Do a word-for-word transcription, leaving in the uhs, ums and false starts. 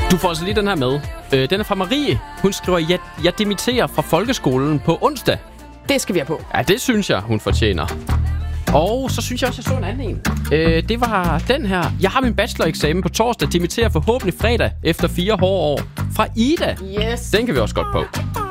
Du får altså lige den her med. Øh, den er fra Marie. Hun skriver, jeg, jeg dimitterer fra folkeskolen på onsdag. Det skal vi have på. Ja, det synes jeg, hun fortjener. Og så synes jeg også, jeg så en anden en. Øh, det var den her. Jeg har min bacheloreksamen på torsdag. Dimitterer forhåbentlig fredag efter fire hårde år. Fra Ida. Yes. Den kan vi også godt på.